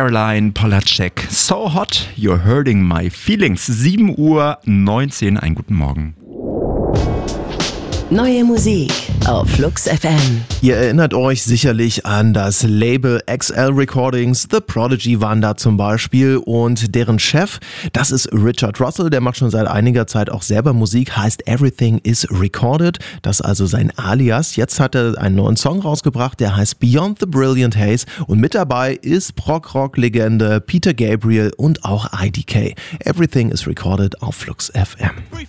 Caroline Polacek. So hot, you're hurting my feelings. 7:19 Uhr. Einen guten Morgen. Neue Musik auf Flux FM. Ihr erinnert euch sicherlich an das Label XL Recordings, The Prodigy waren da zum Beispiel und deren Chef, das ist Richard Russell, der macht schon seit einiger Zeit auch selber Musik, heißt Everything is Recorded, das ist also sein Alias. Jetzt hat er einen neuen Song rausgebracht, der heißt Beyond the Brilliant Haze und mit dabei ist Prog-Rock-Legende Peter Gabriel und auch IDK. Everything is Recorded auf Flux FM.